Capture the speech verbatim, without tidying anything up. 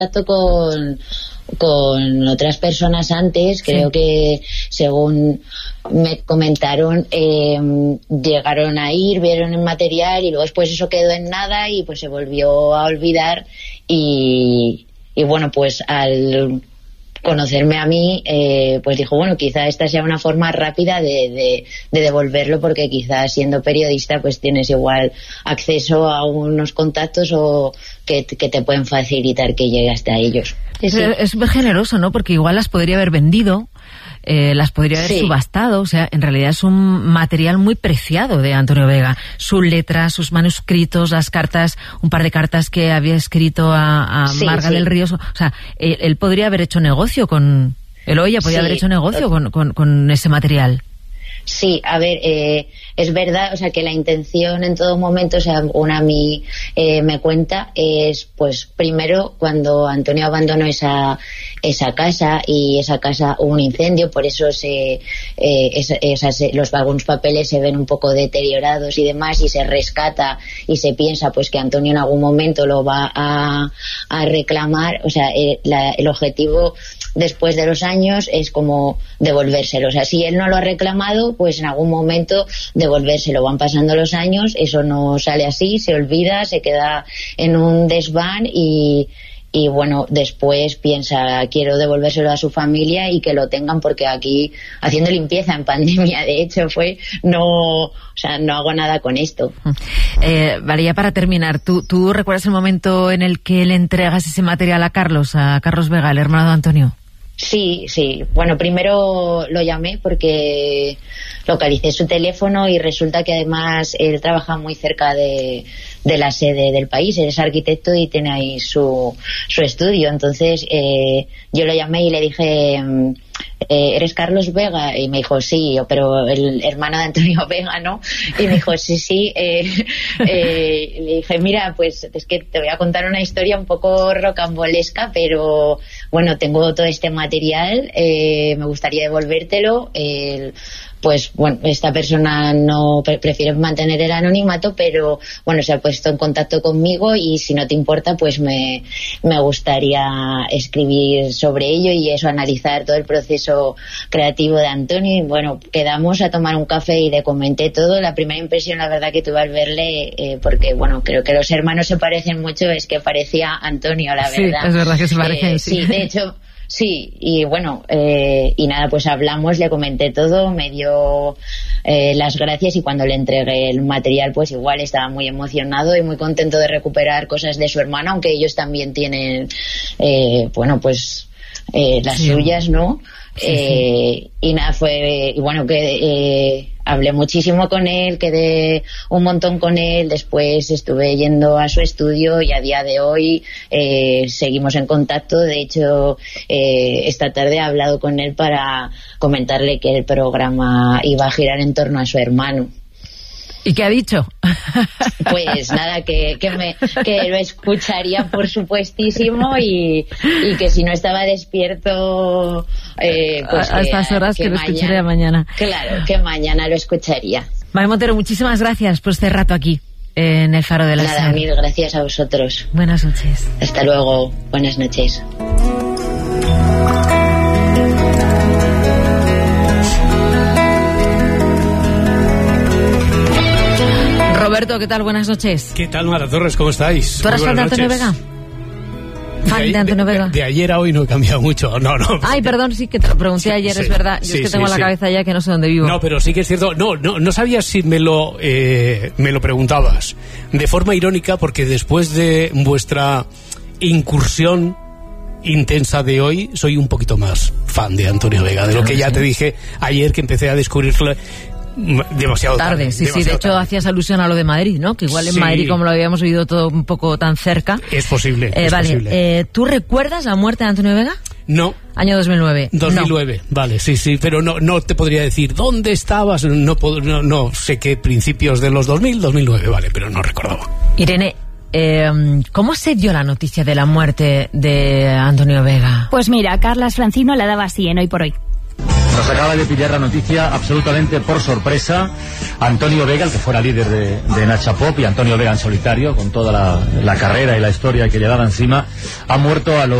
contacto con con otras personas antes, creo sí. que según me comentaron, eh, llegaron a ir, vieron el material y luego después eso quedó en nada y pues se volvió a olvidar y, y bueno, pues al conocerme a mí, eh, pues dijo, bueno, quizá esta sea una forma rápida de, de, de devolverlo, porque quizá siendo periodista pues tienes igual acceso a unos contactos o que, que te pueden facilitar que llegue hasta ellos. Sí, sí. Es súper generoso, ¿no? Porque igual las podría haber vendido, eh, las podría haber sí. subastado, o sea, en realidad es un material muy preciado de Antonio Vega. Sus letras, sus manuscritos, las cartas, un par de cartas que había escrito a, a sí, Marga sí. del Río, o sea, él, él podría haber hecho negocio con... Eloia podría sí. haber hecho negocio con, con, con ese material. Sí, a ver, eh, es verdad, o sea, que la intención en todo momento, o sea, una a mí eh, me cuenta, es pues primero cuando Antonio abandonó esa esa casa y esa casa hubo un incendio, por eso se eh, es, esas, los algunos papeles se ven un poco deteriorados y demás, y se rescata y se piensa pues que Antonio en algún momento lo va a, a reclamar, o sea, eh, la, el objetivo después de los años es como devolvérselo, o sea, si él no lo ha reclamado, pues en algún momento devolvérselo. Van pasando los años, eso no sale así, se olvida, se queda en un desván y, y bueno, después piensa, quiero devolvérselo a su familia y que lo tengan, porque aquí haciendo limpieza en pandemia, de hecho fue, no, o sea, no hago nada con esto. Eh, vale, ya para terminar, ¿tú, ¿tú recuerdas el momento en el que le entregas ese material a Carlos, a Carlos Vega, el hermano de Antonio? Sí, sí. Bueno, primero lo llamé porque localicé su teléfono y resulta que además él trabaja muy cerca de, de la sede del país. Él es arquitecto y tiene ahí su, su estudio. Entonces eh, yo lo llamé y le dije, eh, ¿eres Carlos Vega? Y me dijo, sí, pero el hermano de Antonio Vega, ¿no? Y me dijo, sí, sí. Eh, eh, le dije, mira, pues es que te voy a contar una historia un poco rocambolesca, pero bueno, tengo todo este material, eh, me gustaría devolvértelo. Eh, pues bueno, esta persona no pre- prefiere mantener el anonimato, pero bueno, se ha puesto en contacto conmigo y si no te importa, pues me, me gustaría escribir sobre ello y eso, analizar todo el proceso creativo de Antonio. Y bueno, quedamos a tomar un café y le comenté todo. La primera impresión, la verdad, que tuve al verle, eh, porque bueno, creo que los hermanos se parecen mucho, es que parecía Antonio, la verdad. Sí, es verdad que se parecen, eh, sí. Sí, de hecho... Sí, y bueno, eh, y nada, pues hablamos, le comenté todo, me dio eh, las gracias y cuando le entregué el material, pues igual estaba muy emocionado y muy contento de recuperar cosas de su hermana, aunque ellos también tienen, eh, bueno, pues eh, las sí. suyas, ¿no? Sí, eh, sí. Y nada, fue, y bueno, que eh, hablé muchísimo con él, quedé un montón con él, después estuve yendo a su estudio y a día de hoy eh, seguimos en contacto. De hecho, eh, esta tarde he hablado con él para comentarle que el programa iba a girar en torno a su hermano. ¿Y qué ha dicho? Pues nada, que, que, me, que lo escucharía por supuestísimo y, y que si no estaba despierto eh, pues a, a estas horas que, que lo mañana, escucharía mañana. Claro, que mañana lo escucharía. María Montero, muchísimas gracias por este rato aquí en el Faro de la Nada, mil gracias a vosotros. Buenas noches. Hasta luego, buenas noches. Roberto, ¿qué tal? Buenas noches. ¿Qué tal, Mara Torres? ¿Cómo estáis? ¿Tú eres fan de Antonio Vega? Fan de, de Antonio Vega. De, de ayer a hoy no he cambiado mucho. No, no. Ay, perdón, sí que te lo pregunté sí, ayer, sí, es verdad. Yo sí, es que tengo sí, la sí. cabeza ya que no sé dónde vivo. No, pero sí que es cierto. No, no, no sabía si me lo, eh, me lo preguntabas. De forma irónica, porque después de vuestra incursión intensa de hoy, soy un poquito más fan de Antonio Vega. De lo que ya te dije ayer, que empecé a descubrirlo demasiado tarde. tarde sí, demasiado sí, de hecho tarde. hacías alusión a lo de Madrid, ¿no? Que igual en sí. Madrid, como lo habíamos oído todo un poco tan cerca. Es posible, eh, es vale. posible. Eh, ¿Tú recuerdas la muerte de Antonio Vega? No. Año dos mil nueve. dos mil nueve, no. Vale, sí, sí, pero no, no te podría decir dónde estabas, no, no, no sé qué principios de los dos mil, dos mil nueve, vale, pero no recordaba. Irene, Eh, ¿cómo se dio la noticia de la muerte de Antonio Vega? Pues mira, Carlas Francino la daba así en Hoy por Hoy. Nos acaba de pillar la noticia absolutamente por sorpresa. Antonio Vega, el que fuera líder de, de Nacha Pop, y Antonio Vega en solitario, con toda la, la carrera y la historia que llevaba encima, ha muerto a los